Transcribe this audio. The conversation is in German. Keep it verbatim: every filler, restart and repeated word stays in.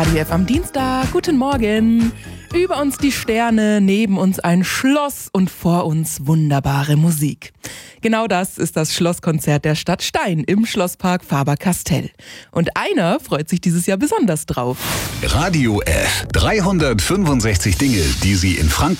Radio F am Dienstag, guten Morgen. Über uns die Sterne, neben uns ein Schloss und vor uns wunderbare Musik. Genau das ist das Schlosskonzert der Stadt Stein im Schlosspark Faber-Castell. Und einer freut sich dieses Jahr besonders drauf. Radio F. dreihundertfünfundsechzig Dinge, die Sie in Frankfurt